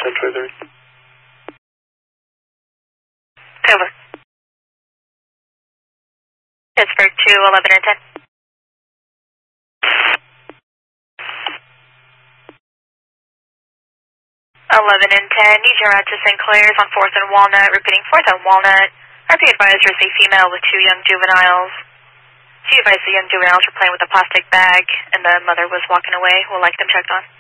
10-3. Over. Pittsburgh 2, 11 and 10. 11 and 10, need your route to St. Clair's on 4th and Walnut, repeating 4th and Walnut. RP advisor is a female with 2 young juveniles. She advised the young juveniles were playing with a plastic bag and the mother was walking away. We'll like them checked on.